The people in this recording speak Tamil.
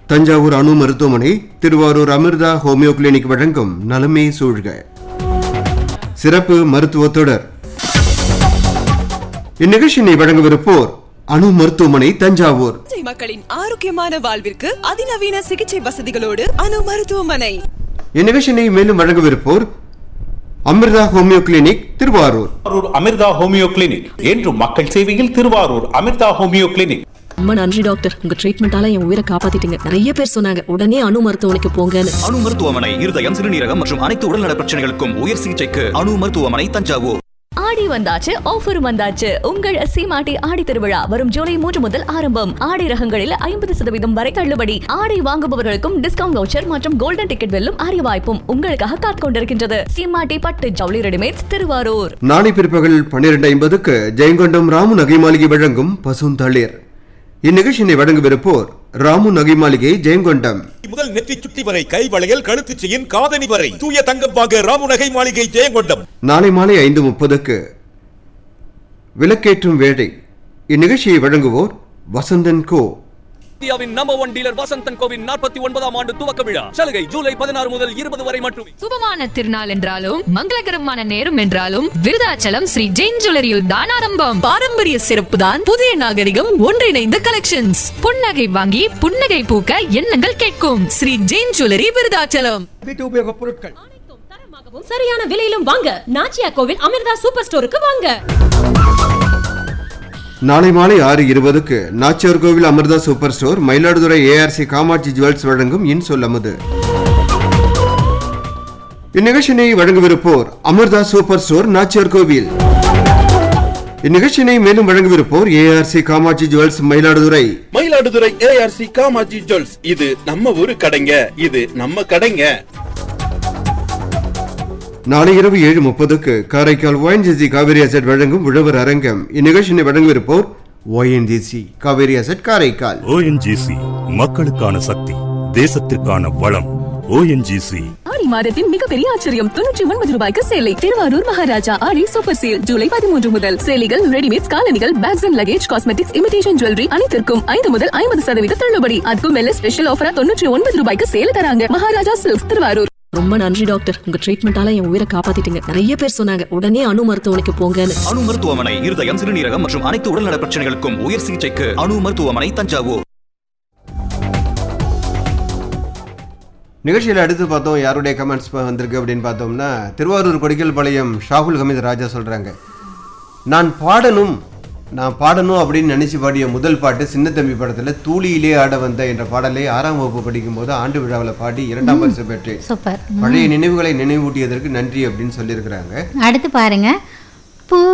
தஞ்சாவூர் அணு மருத்துவமனை, திருவாரூர் அமிர்தா ஹோமியோ கிளினிக் வழங்கும் நலமே சூழ்க சிறப்பு மருத்துவ தொடர். இந்நிகழ்ச்சியை வழங்கவிருப்போர் அணு மருத்துவமனை, தஞ்சாவூர். மக்களின் ஆரோக்கியமான வாழ்விற்கு அதிநவீன சிகிச்சை வசதிகளோடு அணு மருத்துவமனை. இந்நிகழ்ச்சியை மேலும் வழங்கவிருப்போர் Amrita homeo clinic, Thiruvarur. Amrita homeo clinic என்றும் மக்கள் சேவையில். Thiruvarur Amrita homeo clinic. ரொம்ப நன்றி டாக்டர், உங்க ட்ரீட்மெண்டால என் உயிரை காப்பாத்திட்டீங்க. நிறைய பேர் சொன்னாங்க உடனே அணு மருத்துவமனைக்கு போங்கன்னு. அணு மருத்துவமனை இருதயம், சிறுநீரகம் மற்றும் அனைத்து உடல்நல பிரச்சனைகளுக்கும் உயர் சிகிச்சைக்கு அணு மருத்துவமனை, தஞ்சாவூர். ஆடி வந்தாச்சு, ஆஃபர் வந்தாச்சு. உங்கள் சீமாட்டி ஆடி திருவிழா வரும் ஜூலை 3 முதல் ஆரம்பம். ஆடை ரகங்களில் 50% வரை தள்ளுபடி. ஆடை வாங்குபவர்களுக்கும் டிஸ்கவுண்ட் வவுச்சர் மற்றும் கோல்டன் டிக்கெட் வெல்லும் அரிய வாய்ப்பும் உங்களுக்காக காத்துக் கொண்டிருக்கின்றது. சீமாட்டி பட்டு ஜவுளி ரெடிமேட்ஸ், திருவாரூர். நாளை பிற்பகல் 12:50 ஜெயங்கொண்டம் ராமு நகை மாளிகை வழங்கும் பசுந்தளிர். இந்நிகழ்ச்சியை வழங்கவிருப்போர் ராமு நகை மாளிகை, ஜெயங்கொண்டம். முதல் நெற்றி சுட்டி வரை கை வளையல், கழுத்து செயின், காதணி வரை தூய தங்கம் வாங்க ராமு நகை மாளிகை, ஜெயங்கொண்டம். நாளை மாலை 5:30 விளக்கேற்றும் வேளை. இந்நிகழ்ச்சியை வழங்குவோர் வசந்தன் கோ. இந்தியாவின் நம்பர் 1 டீலர் வசந்தன் கோவின் 49ஆம் ஆண்டு துவக்க விழா. சலுகை ஜூலை 16 முதல் 20 வரை மட்டுமே. சுபமான திருநாள் என்றாலும் மங்களகரமான நேரம் என்றாலும் விருதாச்சலம் ஸ்ரீ ஜெயின் ஜுவல்லரியில் தான் ஆரம்பம். பாரம்பரிய சிறப்பு தான் புதிய நாகரிகம், ஒன்றிணைந்த கலெக்ஷன்ஸ். புன்னகை வாங்கி புன்னகை பூக்க எண்ணங்கள் கேட்கும். ஸ்ரீ ஜெயின் ஜுவல்லரி, விருதாச்சலம். வீட்டு உபயோகப் பொருட்கள் அனைத்தும் தரமாகவும் சரியான விலையிலும் வாங்க நாச்சியா கோவில் அமிர்தா சூப்பர் ஸ்டோருக்கு வாங்க. நாளை மாலை 6:20 நாச்சியார் கோவில் Amrita super store, Mayiladuthurai ARC Kamakshi jewels வழங்கும் இன்சொல் அமுது. இந்நிகழ்ச்சியை வழங்கவிருப்போர் அமிர்தா சூப்பர் ஸ்டோர், நாச்சியார் கோவில். இந்நிகழ்ச்சியை மேலும் வழங்கவிருப்போர் ARC Kamakshi jewels, Mayiladuthurai. Mayiladuthurai ARC Kamakshi jewels, இது நம்ம ஊரு கடைங்க, இது நம்ம கடைங்க. நாளை இரவு 7:30 காரைக்கால் ONGC காவேரி அசெட் வழங்கும் உழவர் அரங்கம். இந்நிகழ்ச்சியை வழங்கவிருப்போர் ONGC Kaveri asset, Karaikal. ONGC மக்களுக்கான சக்தி, தேசத்திற்கான வளம். ONGC. ஆடி மாதத்தின் மிகப்பெரிய ஆச்சரியம், 99 ரூபாய்க்கு சேலை. திருவாரூர் மகாராஜா ஆடி சூப்பர் சேல் ஜூலை 13 முதல். சேலைகள், ரெடிமேட்ஸ், காலணிகள், packs and luggage, cosmetics, imitation jewellery அனைத்திற்கும் 5 முதல் 50% தள்ளுபடி. அதுக்கும் மேல ஸ்பெஷல் ஆஃபரா 99 ரூபாய்க்கு சேல் தராங்க. மகாராஜா சில்க்ஸ், திருவாரூர். ரொம்ப நன்றி டாக்டர், உங்க ட்ரீட்மெண்டால என் உயிரை காப்பாத்திட்டீங்க. நிறைய பேர் சொன்னாங்க உடனே அணு மருத்துவமனைக்கு போங்கன்னு. அணு மருத்துவமனை இருதயம், சிறுநீரகம் மற்றும் அனைத்து உடல்நல பிரச்சனைகளுக்கும் உயர் சிகிச்சைக்கு அணு மருத்துவமனை, தஞ்சாவூர். நிகழ்ச்சியில் அடுத்து பார்த்தோம் யாருடைய கமெண்ட்ஸ் வந்திருக்கு அப்படின்னு பார்த்தோம்னா, திருவாரூர் கொடிக்கல் பாளையம் ஷாகுல் ஹமீத் ராஜா சொல்றாங்க, நான் பாடணும் அப்படின்னு நினைச்சு பாடிய முதல் பாட்டு சின்ன தம்பி படத்துல தூளியிலே ஆட வந்த என்ற பாடலை 6ஆம் வகுப்பு படிக்கும் போது ஆண்டு விழாவில் பாடி 2ஆம் பரிசு பெற்றேன். பழைய நினைவுகளை நினைவூட்டியதற்கு நன்றி அப்படின்னு சொல்லியிருக்கிறாங்க. அடுத்து பாருங்க, பூ